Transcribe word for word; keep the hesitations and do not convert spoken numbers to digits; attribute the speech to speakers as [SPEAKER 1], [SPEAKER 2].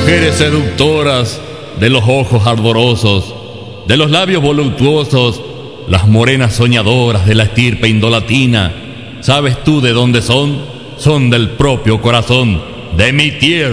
[SPEAKER 1] mujeres seductoras, de los ojos ardorosos, de los labios voluptuosos, las morenas soñadoras de la estirpe indolatina, ¿sabes tú de dónde son? Son del propio corazón de mi tierra.